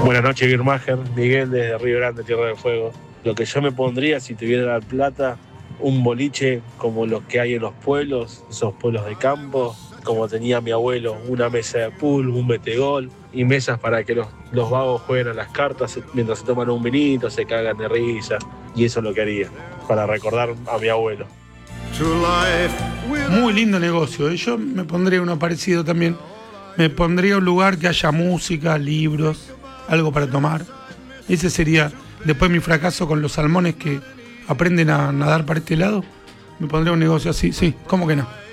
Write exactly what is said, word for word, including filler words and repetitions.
Buenas noches, Birmacher. Miguel desde Río Grande, Tierra del Fuego. Lo que yo me pondría si tuviera la plata, un boliche como los que hay en los pueblos, esos pueblos de campo, como tenía mi abuelo, una mesa de pool, un metegol y mesas para que los, los vagos jueguen a las cartas mientras se toman un vinito, se cagan de risa. Y eso es lo que haría, para recordar a mi abuelo. Muy lindo negocio. Yo me pondría uno parecido también. Me pondría un lugar que haya música, libros, algo para tomar. Ese sería, después de mi fracaso con los salmones que aprenden a nadar para este lado, me pondría un negocio así, sí, ¿cómo que no?